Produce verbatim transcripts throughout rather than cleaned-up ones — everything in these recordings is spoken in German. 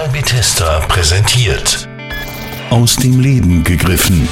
Kanal Bethesda präsentiert. Aus dem Leben gegriffen.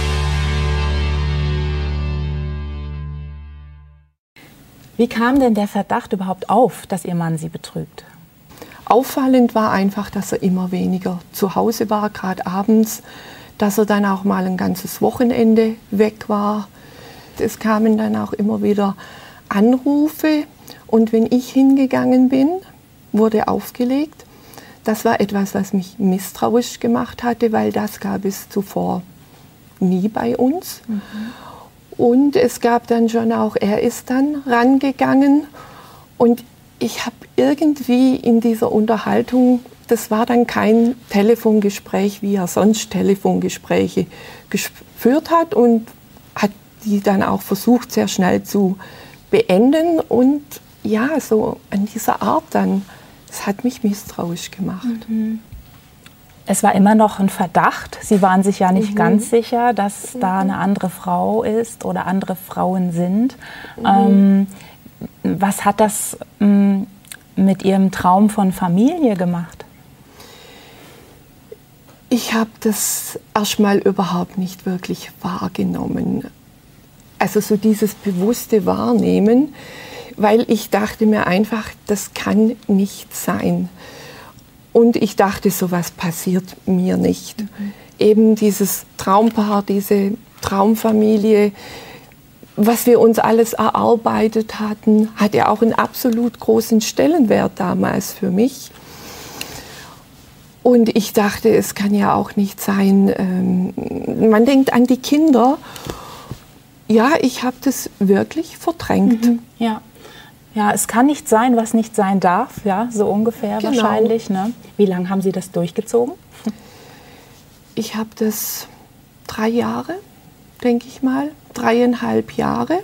Wie kam denn der Verdacht überhaupt auf, dass Ihr Mann Sie betrügt? Auffallend war einfach, dass er immer weniger zu Hause war, gerade abends, dass er dann auch mal ein ganzes Wochenende weg war. Es kamen dann auch immer wieder Anrufe und wenn ich hingegangen bin, wurde aufgelegt. Das war etwas, was mich misstrauisch gemacht hatte, weil das gab es zuvor nie bei uns. Mhm. Und es gab dann schon auch, er ist dann rangegangen und ich habe irgendwie in dieser Unterhaltung, das war dann kein Telefongespräch, wie er sonst Telefongespräche geführt hat und hat die dann auch versucht, sehr schnell zu beenden und ja, so an dieser Art dann. Das hat mich misstrauisch gemacht. Mhm. Es war immer noch ein Verdacht. Sie waren sich ja nicht mhm. ganz sicher, dass mhm. da eine andere Frau ist oder andere Frauen sind. Mhm. Ähm, was hat das ähm, mit Ihrem Traum von Familie gemacht? Ich habe das erstmal überhaupt nicht wirklich wahrgenommen. Also so dieses bewusste Wahrnehmen, weil ich dachte mir einfach, das kann nicht sein. Und ich dachte, sowas passiert mir nicht. Mhm. Eben dieses Traumpaar, diese Traumfamilie, was wir uns alles erarbeitet hatten, hatte auch einen absolut großen Stellenwert damals für mich. Und ich dachte, es kann ja auch nicht sein, ähm, man denkt an die Kinder. Ja, ich habe das wirklich verdrängt. Mhm. Ja. Ja, es kann nicht sein, was nicht sein darf, ja, so ungefähr genau. Wahrscheinlich. Ne? Wie lange haben Sie das durchgezogen? Ich habe das drei Jahre, denke ich mal, dreieinhalb Jahre.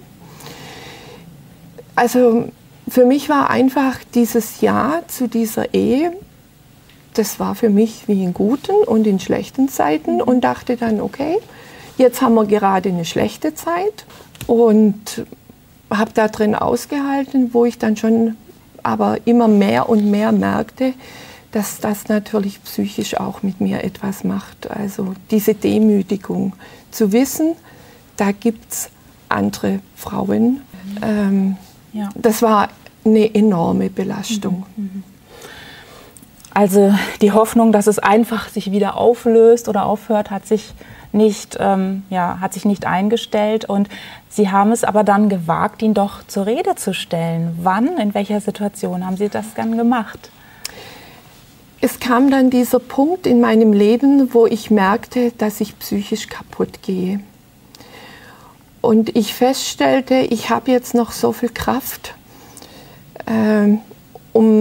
Also für mich war einfach dieses Ja zu dieser Ehe, das war für mich wie in guten und in schlechten Zeiten und dachte dann, okay, jetzt haben wir gerade eine schlechte Zeit und habe da drin ausgehalten, wo ich dann schon aber immer mehr und mehr merkte, dass das natürlich psychisch auch mit mir etwas macht. Also diese Demütigung, zu wissen, da gibt es andere Frauen, ähm, ja. Das war eine enorme Belastung. Mhm. Also die Hoffnung, dass es einfach sich wieder auflöst oder aufhört, hat sich nicht, ähm, ja, hat sich nicht eingestellt und Sie haben es aber dann gewagt, ihn doch zur Rede zu stellen. Wann, in welcher Situation haben Sie das dann gemacht? Es kam dann dieser Punkt in meinem Leben, wo ich merkte, dass ich psychisch kaputt gehe. Und ich feststellte, ich habe jetzt noch so viel Kraft, ähm, um